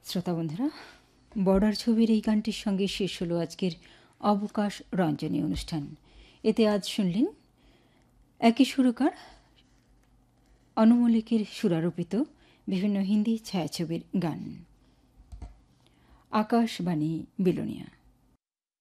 শ্রোতা বন্ধুরা, বর্ডার ছবির এই গানটির সঙ্গে শেষ হলো আজকের অবকাশ রঞ্জনী অনুষ্ঠান। এতে আজ শুনলেন একই সুরকার অনু মল্লিকের সুরারোপিত বিভিন্ন হিন্দি ছায়াছবির গান। আকাশবাণী বিলোনিয়া।